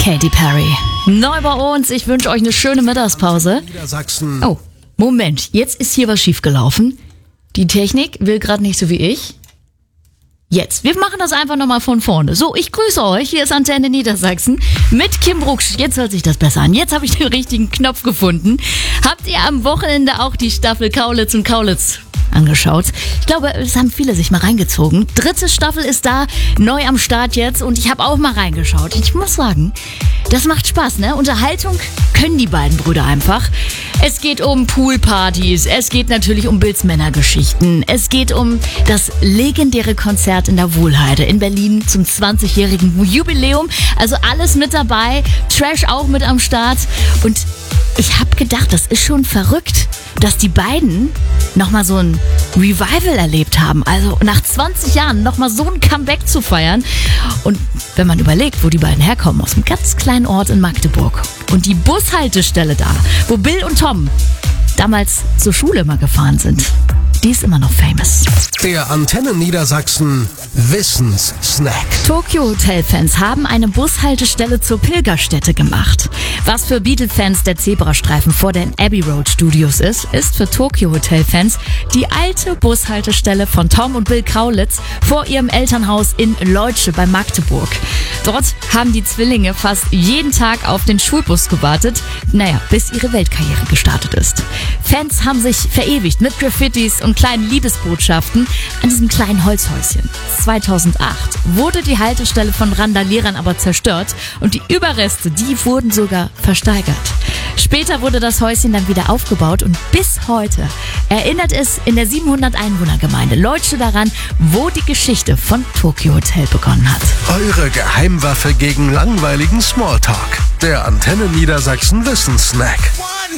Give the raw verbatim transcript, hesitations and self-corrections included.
Katy Perry. Neu bei uns, ich wünsche euch eine schöne Mittagspause. Oh, Moment, jetzt ist hier was schiefgelaufen. Die Technik will gerade nicht so wie ich. Jetzt, wir machen das einfach nochmal von vorne. So, ich grüße euch, hier ist Antenne Niedersachsen mit Kim Brucksch. Jetzt hört sich das besser an. Jetzt habe ich den richtigen Knopf gefunden. Habt ihr am Wochenende auch die Staffel Kaulitz und Kaulitz angeschaut? Ich glaube, es haben viele sich mal reingezogen. Dritte Staffel ist da, neu am Start jetzt und ich habe auch mal reingeschaut. Ich muss sagen, das macht Spaß, ne? Unterhaltung können die beiden Brüder einfach. Es geht um Poolpartys, es geht natürlich um Bildsmännergeschichten, es geht um das legendäre Konzert in der Wohlheide in Berlin zum zwanzigjährigen Jubiläum. Also alles mit dabei, Trash auch mit am Start. Und ich habe gedacht, das ist schon verrückt, dass die beiden nochmal so ein Revival erlebt haben. Also nach zwanzig Jahren nochmal so ein Comeback zu feiern. Und wenn man überlegt, wo die beiden herkommen, aus einem ganz kleinen Ort in Magdeburg. Und die Bushaltestelle da, wo Bill und Tom damals zur Schule immer gefahren sind, die ist immer noch famous. Der Antenne Niedersachsen Wissenssnack. Tokyo Hotel-Fans haben eine Bushaltestelle zur Pilgerstätte gemacht. Was für Beatle-Fans der Zebrastreifen vor den Abbey Road Studios ist, ist für Tokyo Hotel-Fans die alte Bushaltestelle von Tom und Bill Kaulitz vor ihrem Elternhaus in Leutsche bei Magdeburg. Dort haben die Zwillinge fast jeden Tag auf den Schulbus gewartet, naja, bis ihre Weltkarriere gestartet ist. Fans haben sich verewigt mit Graffitis und kleinen Liebesbotschaften an diesem kleinen Holzhäuschen. zweitausendacht wurde die Haltestelle von Randalierern aber zerstört und die Überreste, die wurden sogar versteigert. Später wurde das Häuschen dann wieder aufgebaut und bis heute erinnert es in der siebenhundert Einwohner-Gemeinde Leutsche daran, wo die Geschichte von Tokyo Hotel begonnen hat. Eure Geheimwaffe gegen langweiligen Smalltalk. Der Antenne Niedersachsen Wissenssnack.